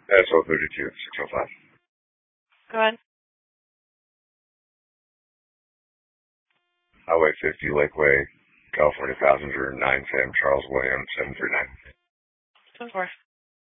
SO 32 605. Go ahead. Highway 50, Lakeway, California passenger 9 Sam Charles William 739. 24.